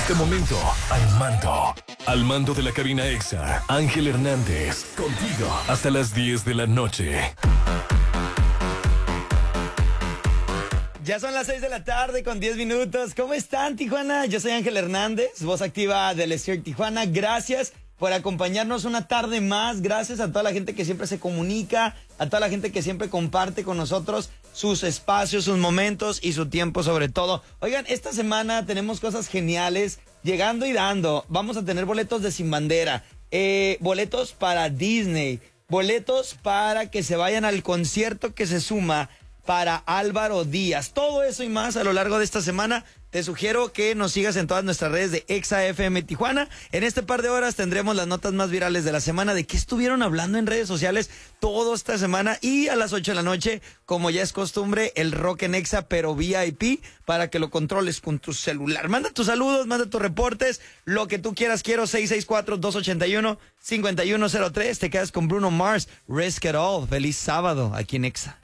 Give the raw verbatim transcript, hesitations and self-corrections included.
este momento, al mando. Al mando de la cabina Exa, Ángel Hernández. Contigo hasta las diez de la noche. Ya son las seis de la tarde con diez minutos. ¿Cómo están, Tijuana? Yo soy Ángel Hernández, voz activa del S T I R Tijuana. Gracias por acompañarnos una tarde más. Gracias a toda la gente que siempre se comunica, a toda la gente que siempre comparte con nosotros sus espacios, sus momentos y su tiempo sobre todo. Oigan, esta semana tenemos cosas geniales, llegando y dando. Vamos a tener boletos de Sin Bandera, eh, boletos para Disney, boletos para que se vayan al concierto que se suma para Álvaro Díaz. Todo eso y más a lo largo de esta semana. Te sugiero que nos sigas en todas nuestras redes de Exa F M Tijuana. En este par de horas tendremos las notas más virales de la semana, de qué estuvieron hablando en redes sociales toda esta semana. Y a las ocho de la noche, como ya es costumbre, el Rock en Exa, pero V I P, para que lo controles con tu celular. Manda tus saludos, manda tus reportes, lo que tú quieras. Quiero seis seis cuatro, dos ocho uno, cinco uno cero tres. Te quedas con Bruno Mars, Risk It All. Feliz sábado aquí en Exa.